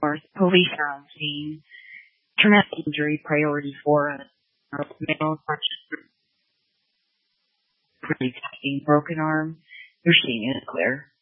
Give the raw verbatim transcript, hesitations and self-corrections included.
North. Police are on scene. Traumatic injury priority four. Uh, male conscious, pretty testing broken arm. You're seeing it clear.